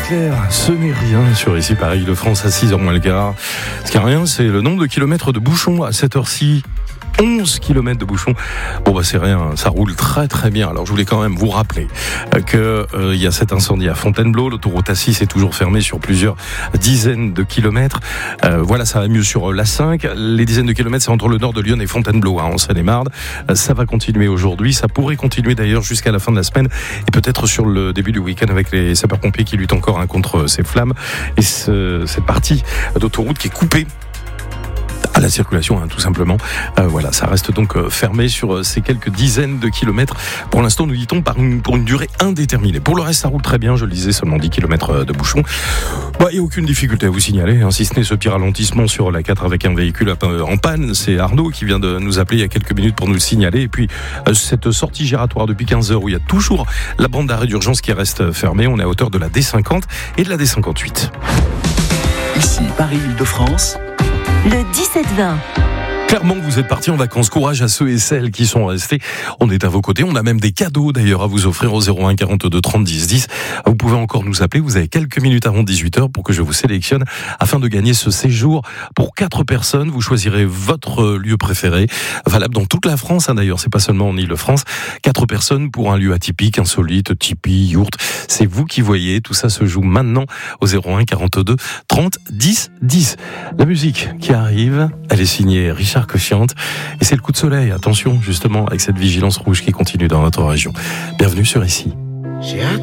clair, ce n'est rien sur ici Paris de France à 6h moins le quart. Ce qui n'est rien, c'est le nombre de kilomètres de bouchons à cette heure-ci. 11 km de bouchons. Bon c'est rien, ça roule très très bien. Alors je voulais quand même vous rappeler que il y a cet incendie à Fontainebleau, l'autoroute A6 est toujours fermée sur plusieurs dizaines de kilomètres. Voilà, ça va mieux sur l'A5. Les dizaines de kilomètres, c'est entre le nord de Lyon et Fontainebleau, en Seine-et-Marne. Ça va continuer aujourd'hui, ça pourrait continuer d'ailleurs jusqu'à la fin de la semaine et peut-être sur le début du week-end avec les sapeurs-pompiers qui luttent encore contre ces flammes et cette partie d'autoroute qui est coupée à la circulation, tout simplement. Voilà, ça reste donc fermé sur ces quelques dizaines de kilomètres. Pour l'instant, nous dit-on, pour une durée indéterminée. Pour le reste, ça roule très bien, je le disais, seulement 10 km de bouchons. Il n'y a aucune difficulté à vous signaler, si ce n'est ce petit ralentissement sur la 4 avec un véhicule en panne. C'est Arnaud qui vient de nous appeler il y a quelques minutes pour nous le signaler. Et puis, cette sortie giratoire depuis 15 heures où il y a toujours la bande d'arrêt d'urgence qui reste fermée. On est à hauteur de la D50 et de la D58. Ici, Paris-Île-de-France. Le 17-20. Clairement, vous êtes partis en vacances. Courage à ceux et celles qui sont restés. On est à vos côtés. On a même des cadeaux d'ailleurs à vous offrir au 01 42 30 10 10. Vous pouvez encore nous appeler. Vous avez quelques minutes avant 18h pour que je vous sélectionne afin de gagner ce séjour pour 4 personnes. Vous choisirez votre lieu préféré, valable dans toute la France. D'ailleurs, c'est pas seulement en Île-de-France. 4 personnes pour un lieu atypique, insolite, tipi, yourte. C'est vous qui voyez. Tout ça se joue maintenant au 01 42 30 10 10. La musique qui arrive, elle est signée Richard Cochiante et c'est le coup de soleil, attention justement avec cette vigilance rouge qui continue dans notre région. Bienvenue sur ici.